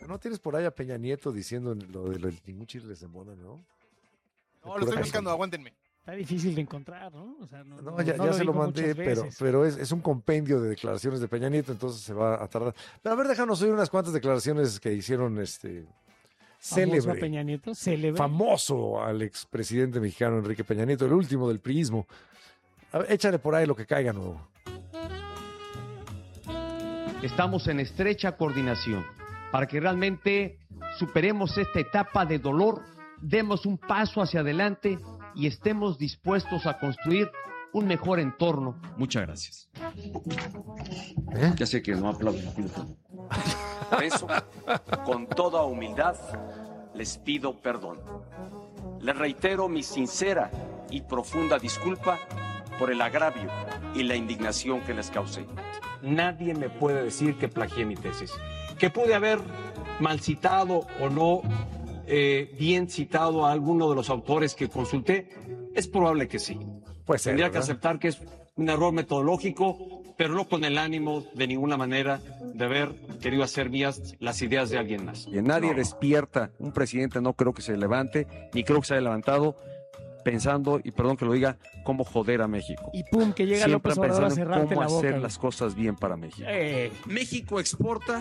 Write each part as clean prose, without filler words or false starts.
No tienes por ahí a Peña Nieto diciendo lo de ningún chile les embona, ¿no? No, lo estoy buscando, aguántenme. Está difícil de encontrar, ¿no? O sea, No, ya se lo mandé, pero es un compendio de declaraciones de Peña Nieto, entonces se va a tardar. Pero a ver, déjanos oír unas cuantas declaraciones que hicieron célebre, Peña Nieto, célebre. Famoso al expresidente mexicano Enrique Peña Nieto, el último del priismo. A ver, échale por ahí lo que caiga nuevo. Estamos en estrecha coordinación para que realmente superemos esta etapa de dolor, demos un paso hacia adelante y estemos dispuestos a construir un mejor entorno. Muchas gracias. Ya sé que no aplaudo. Por eso, con toda humildad, les pido perdón. Les reitero mi sincera y profunda disculpa por el agravio y la indignación que les causé. Nadie me puede decir que plagié mi tesis. Que pude haber mal citado o no bien citado a alguno de los autores que consulté, es probable que sí. Pues tendría que aceptar que es un error metodológico, pero no con el ánimo de ninguna manera de haber querido hacer mías las ideas de alguien más. Y nadie despierta, un presidente no creo que se levante, ni creo que se haya levantado pensando, y perdón que lo diga, cómo joder a México. Y pum, que llega Siempre López Obrador a cerrarte cómo la boca. hacer las cosas bien para México. México exporta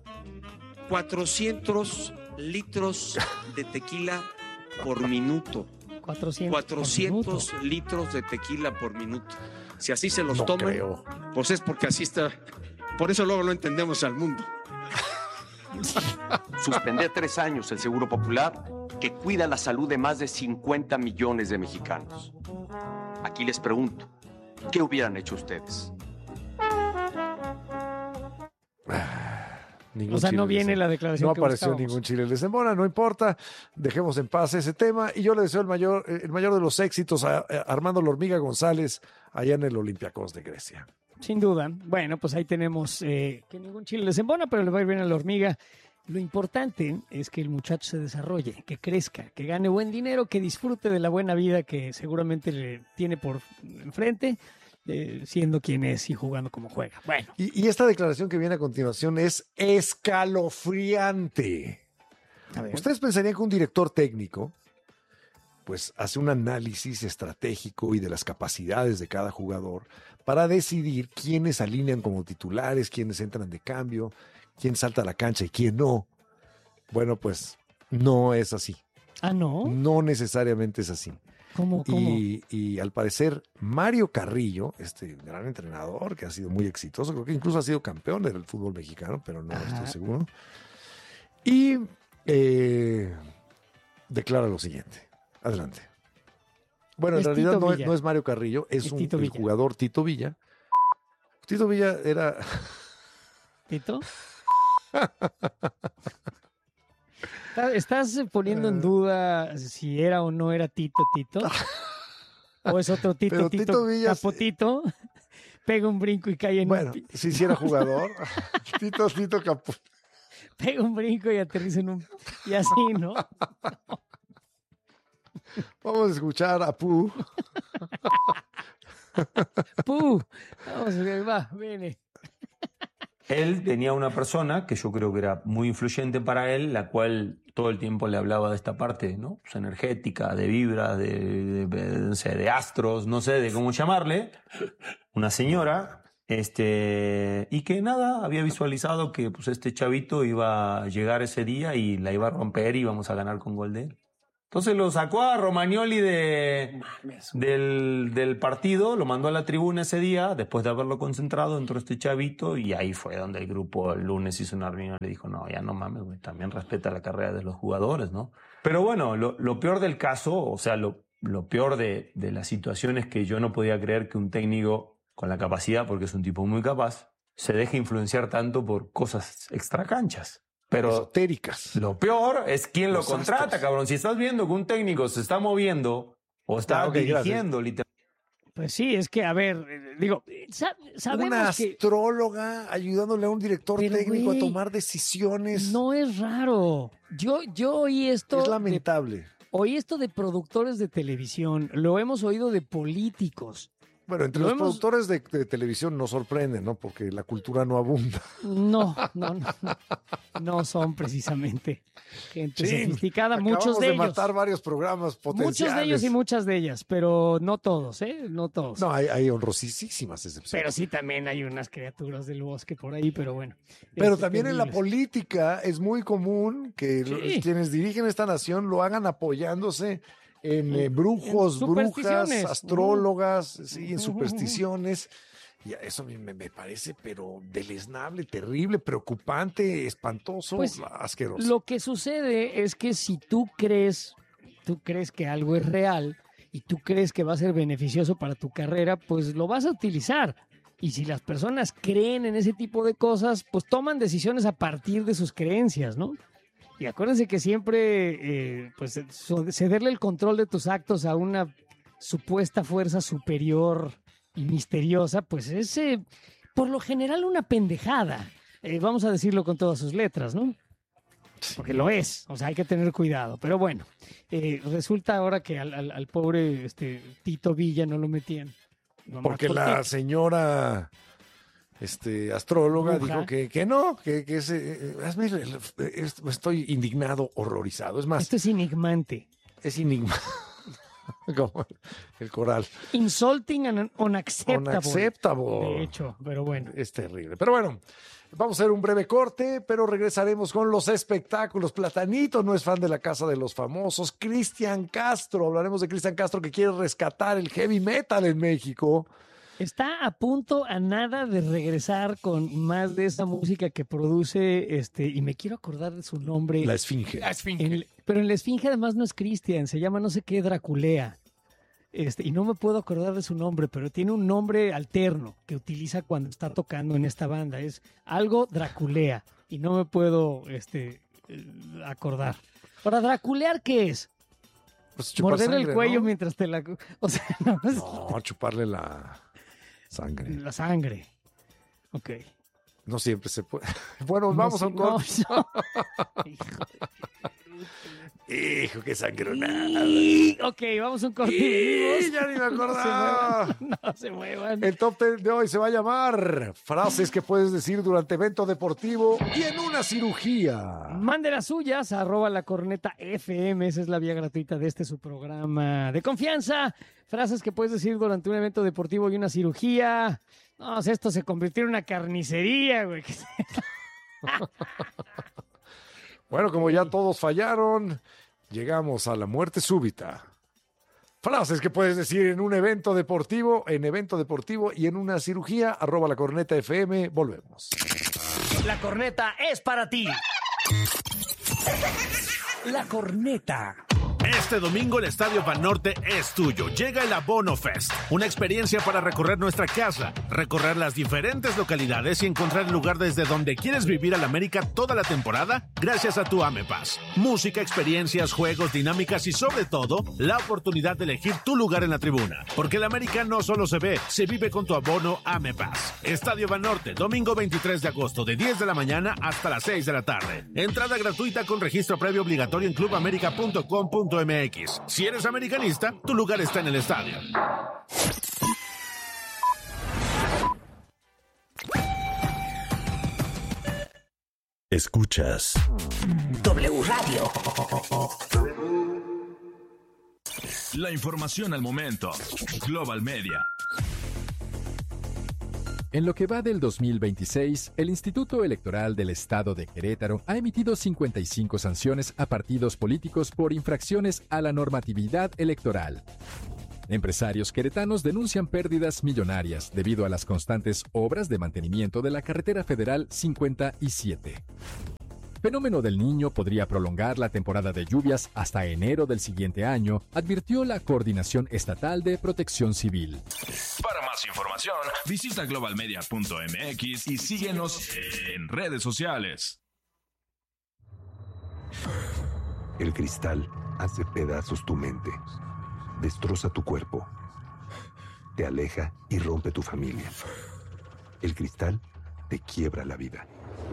400 litros de tequila por minuto. 400 litros de tequila por minuto. Si así se los no toman, creo. Pues es porque así está. Por eso luego lo entendemos al mundo. Suspender 3 años el Seguro Popular, que cuida la salud de más de 50 millones de mexicanos. Aquí les pregunto, ¿qué hubieran hecho ustedes? Ningún O sea, no chile viene la declaración No que apareció buscábamos. ningún chile les embona, no importa. Dejemos en paz ese tema. Y yo le deseo el mayor de los éxitos a Armando La Hormiga González allá en el Olympiacos de Grecia. Sin duda. Bueno, pues ahí tenemos que ningún chile les embona, pero le va a ir bien a la hormiga. Lo importante es que el muchacho se desarrolle, que crezca, que gane buen dinero, que disfrute de la buena vida que seguramente le tiene por enfrente, siendo quien es y jugando como juega. Bueno. Y esta declaración que viene a continuación es escalofriante. A ver. Ustedes pensarían que un director técnico pues hace un análisis estratégico y de las capacidades de cada jugador para decidir quiénes alinean como titulares, quiénes entran de cambio, quién salta a la cancha y quién no. Bueno, pues no es así. Ah, ¿no? No necesariamente es así. ¿Cómo? Y al parecer Mario Carrillo, este gran entrenador que ha sido muy exitoso, creo que incluso ha sido campeón del fútbol mexicano, pero no estoy seguro. Y declara lo siguiente. Adelante. Bueno, en realidad no es Mario Carrillo, es el jugador Tito Villa. Tito Villa era... ¿Tito? ¿Estás poniendo en duda si era o no era Tito? ¿O es otro Tito? Pero Tito Villa... Capotito, pega un brinco y cae en Bueno, si era jugador. Tito Capo. Pega un brinco y aterriza en un... Y así, ¿no? Vamos a escuchar a Pu. Pu. Vamos a ver, viene. Él tenía una persona que yo creo que era muy influyente para él, la cual todo el tiempo le hablaba de esta parte, ¿no? Pues energética, de vibras, no sé, de astros, no sé de cómo llamarle. Una señora, y que nada, había visualizado que pues este chavito iba a llegar ese día y la iba a romper y íbamos a ganar con gol de él. Entonces lo sacó a Romagnoli del partido, lo mandó a la tribuna ese día, después de haberlo concentrado, entró este chavito y ahí fue donde el grupo el lunes hizo una reunión y le dijo, no, ya no mames, güey, también respeta la carrera de los jugadores, ¿no? Pero bueno, lo peor del caso, o sea, lo peor de la situación es que yo no podía creer que un técnico con la capacidad, porque es un tipo muy capaz, se deje influenciar tanto por cosas extracanchas. Pero esotéricas. Lo peor es quién lo contrata, cabrón. Si estás viendo que un técnico se está moviendo o está dirigiendo, literalmente. Pues sí, es que, a ver, digo, sabemos una astróloga ayudándole a un director técnico a tomar decisiones. No es raro. Yo oí esto. Es lamentable. Oí esto de productores de televisión, lo hemos oído de políticos. Bueno, entre los productores de televisión nos sorprenden, ¿no? Porque la cultura no abunda. No son precisamente gente sofisticada. Muchos de ellos. Matar varios programas potenciales. Muchos de ellos y muchas de ellas, pero no todos, ¿eh? No todos. No, hay honrosísimas excepciones. Pero sí también hay unas criaturas del bosque por ahí, pero bueno. Pero también en la política es muy común que quienes dirigen esta nación lo hagan apoyándose en brujos, brujas, astrólogas, en supersticiones. Y eso me parece, pero deleznable, terrible, preocupante, espantoso, asqueroso. Lo que sucede es que si tú crees que algo es real y tú crees que va a ser beneficioso para tu carrera, pues lo vas a utilizar. Y si las personas creen en ese tipo de cosas, pues toman decisiones a partir de sus creencias, ¿no? Y acuérdense que siempre, pues, cederle el control de tus actos a una supuesta fuerza superior y misteriosa, pues es, por lo general, una pendejada. Vamos a decirlo con todas sus letras, ¿no? Porque lo es, o sea, hay que tener cuidado. Pero bueno, resulta ahora que al pobre Tito Villa no lo metían. Porque la señora... astróloga dijo que no, estoy indignado, horrorizado. Es más, esto es enigmante. Es enigmante. Como el coral. Insulting and unacceptable. Unacceptable. De hecho, pero bueno. Es terrible. Pero bueno, vamos a hacer un breve corte, pero regresaremos con los espectáculos. Platanito no es fan de la Casa de los Famosos. Cristian Castro, hablaremos de Cristian Castro que quiere rescatar el heavy metal en México. Está a punto, a nada de regresar con más de esa música que produce, y me quiero acordar de su nombre. La Esfinge. Pero en La Esfinge además no es Cristian, se llama no sé qué Draculea. Y no me puedo acordar de su nombre, pero tiene un nombre alterno que utiliza cuando está tocando en esta banda. Es algo Draculea y no me puedo acordar. Ahora, ¿Draculear qué es? Pues morderle sangre, el cuello, ¿no? Mientras te la... O sea, no, chuparle la... sangre. La sangre. Ok. No siempre se puede. Bueno, vamos a un corte. Hijo, qué sangronada. Ok, vamos a un corte. Ya ni me acordaba. No se muevan. El top 10 de hoy se va a llamar frases que puedes decir durante evento deportivo y en una cirugía. Mande las suyas a @lacornetafm. Esa es la vía gratuita de su programa de confianza. Frases que puedes decir durante un evento deportivo y una cirugía. No, esto se convirtió en una carnicería, güey. Bueno, como ya todos fallaron, llegamos a la muerte súbita. Frases que puedes decir en un evento deportivo y en una cirugía. @lacornetafm. Volvemos. La corneta es para ti. La corneta. Este domingo el Estadio Banorte es tuyo. Llega el Abono Fest, una experiencia para recorrer nuestra casa, recorrer las diferentes localidades y encontrar el lugar desde donde quieres vivir al América toda la temporada gracias a tu AMEPAS. Música, experiencias, juegos, dinámicas y sobre todo, la oportunidad de elegir tu lugar en la tribuna. Porque el América no solo se ve, se vive con tu abono AMEPAS. Estadio Banorte, domingo 23 de agosto de 10 de la mañana hasta las 6 de la tarde. Entrada gratuita con registro previo obligatorio en clubamerica.com.mx. Si eres americanista, tu lugar está en el estadio. Escuchas W Radio. La información al momento. Global Media. En lo que va del 2026, el Instituto Electoral del Estado de Querétaro ha emitido 55 sanciones a partidos políticos por infracciones a la normatividad electoral. Empresarios queretanos denuncian pérdidas millonarias debido a las constantes obras de mantenimiento de la carretera federal 57. Fenómeno del Niño podría prolongar la temporada de lluvias hasta enero del siguiente año, advirtió la Coordinación Estatal de Protección Civil. Para más información, visita globalmedia.mx y síguenos en redes sociales. El cristal hace pedazos tu mente, destroza tu cuerpo, te aleja y rompe tu familia. El cristal te quiebra la vida.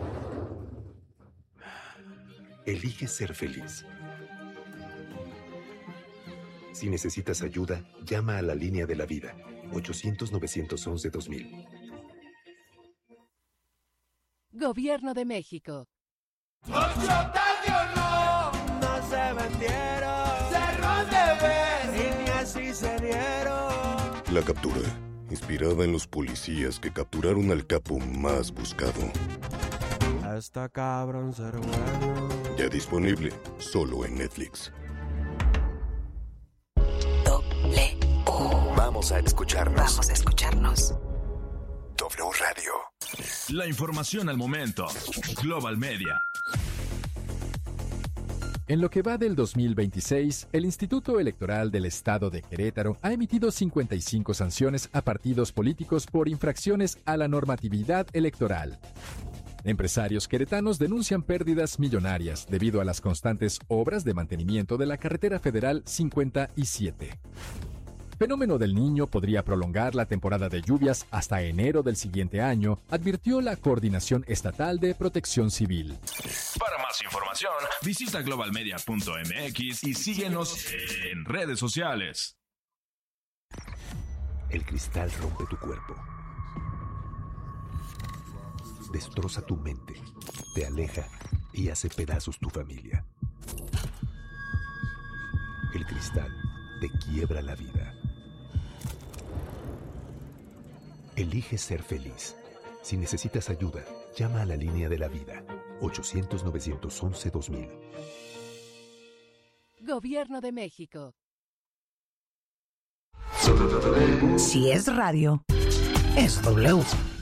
Elige ser feliz. Si necesitas ayuda, llama a la línea de la vida, 800-911-2000. Gobierno de México. No se vendieron, cerros de vez y ni así se dieron. La captura, inspirada en los policías que capturaron al capo más buscado. Hasta cabrón ser bueno. Ya disponible, solo en Netflix. Vamos a escucharnos. W Radio. La información al momento. Global Media. En lo que va del 2026, el Instituto Electoral del Estado de Querétaro ha emitido 55 sanciones a partidos políticos por infracciones a la normatividad electoral. Empresarios queretanos denuncian pérdidas millonarias debido a las constantes obras de mantenimiento de la carretera federal 57. Fenómeno del Niño podría prolongar la temporada de lluvias hasta enero del siguiente año, advirtió la Coordinación Estatal de Protección Civil. Para más información, visita globalmedia.mx y síguenos en redes sociales. El cristal rompe tu cuerpo. Destroza tu mente, te aleja y hace pedazos tu familia. El cristal te quiebra la vida. Elige ser feliz. Si necesitas ayuda, llama a la línea de la vida. 800-911-2000. Gobierno de México. Si es radio, es W.